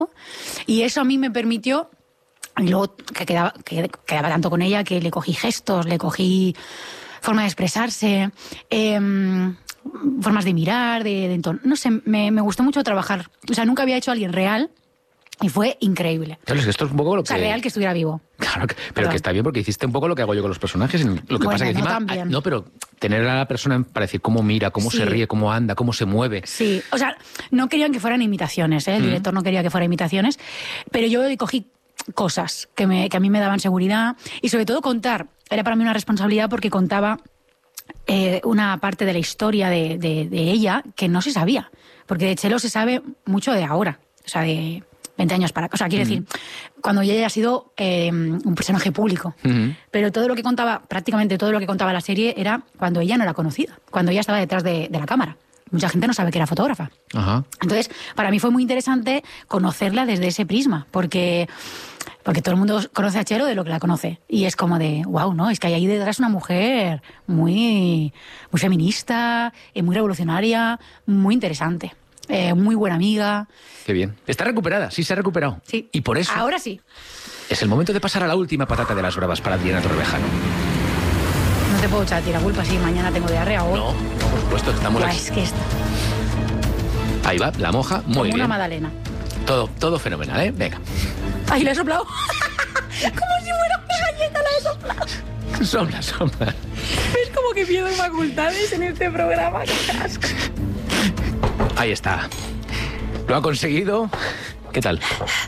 Y eso a mí me permitió, y luego que quedaba tanto con ella, que le cogí gestos, le cogí forma de expresarse, formas de mirar, de entorno. No sé, me gustó mucho trabajar. O sea, nunca había hecho a alguien real y fue increíble. Claro, es que esto es un poco lo que... O sea, real que estuviera vivo. Claro, pero que está bien porque hiciste un poco lo que hago yo con los personajes. Lo que pasa que encima... No, pero tener a la persona para decir cómo mira, cómo se ríe, cómo anda, cómo se mueve. Sí, o sea, no querían que fueran imitaciones, ¿eh? El director no quería que fueran imitaciones, pero yo cogí cosas que a mí me daban seguridad y sobre todo contar. Era para mí una responsabilidad porque contaba una parte de la historia de ella que no se sabía, porque de Chelo se sabe mucho de ahora, o sea, de 20 años para acá. O sea, quiero decir, cuando ella ha sido un personaje público, pero todo lo que contaba, prácticamente todo lo que contaba la serie era cuando ella no era conocida, cuando ella estaba detrás de la cámara. Mucha gente no sabe que era fotógrafa. Ajá. Entonces, para mí fue muy interesante conocerla desde ese prisma, porque todo el mundo conoce a Chelo de lo que la conoce. Y es como de, wow, ¿no? Es que hay ahí detrás una mujer muy feminista, muy revolucionaria, muy interesante. Muy buena amiga. Qué bien. Está recuperada, sí se ha recuperado. Sí. Y por eso... Ahora sí. Es el momento de pasar a la última patata de las bravas para Adriana Torrevejano. No te puedo echar a tirar culpa si mañana tengo diarrea o... No, por supuesto, estamos aquí. Es que está... Ahí va, la moja, muy bien. Como una magdalena. Todo fenomenal, ¿eh? Venga. ¡Ay, la he soplado! Como si fuera una galleta, la he soplado. Sopla. Es como que pierdo facultades en este programa. ¡Qué asco! Ahí está. Lo ha conseguido. ¿Qué tal?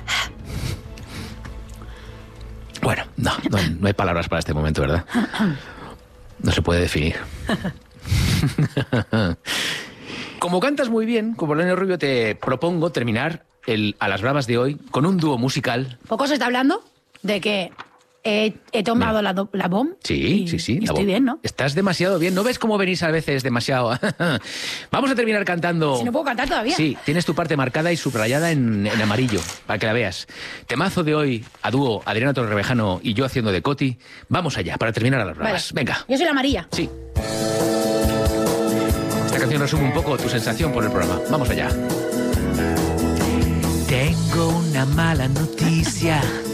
Bueno, no hay palabras para este momento, ¿verdad? No se puede definir. Como cantas muy bien, como Polonio Rubio, te propongo terminar a las bravas de hoy con un dúo musical. Poco se está hablando de que he tomado la bomb. Sí, sí. Y estoy bien, ¿no? Estás demasiado bien. ¿No ves cómo venís a veces demasiado? Vamos a terminar cantando. Si no puedo cantar todavía. Sí, tienes tu parte marcada y subrayada en amarillo, para que la veas. Temazo de hoy, a dúo, Adriana Torrevejano y yo haciendo de Coti. Vamos allá, para terminar a las bravas. Vale. Venga. Yo soy la amarilla. Sí. Esta canción resume un poco tu sensación por el programa. Vamos allá. Tengo una mala noticia.